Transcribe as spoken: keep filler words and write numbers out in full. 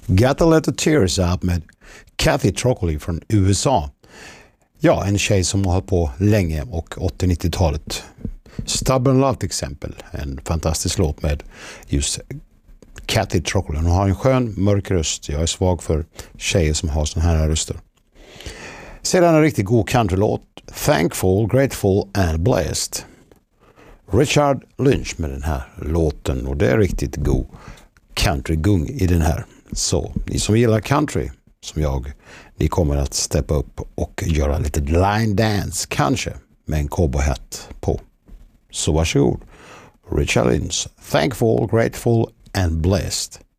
Got a Let the Tears Up med Kathy Trocoli från U S A. Ja, en tjej som har hållit på länge och åttio-nittiotalet. Stubborn Love till exempel, en fantastisk låt med just Kathy Trocoli. Hon har en skön, mörk röst. Jag är svag för tjejer som har såna här röster. Sedan en riktigt god countrylåt, Thankful, Grateful and Blessed. Richard Lynch med den här låten, och det är riktigt god countrygung i den här. Så ni som gillar country som jag, ni kommer att steppa upp och göra lite line dance kanske med en cowboyhatt på. Så varsågod. Richard Lynch, Thankful, Grateful and Blessed.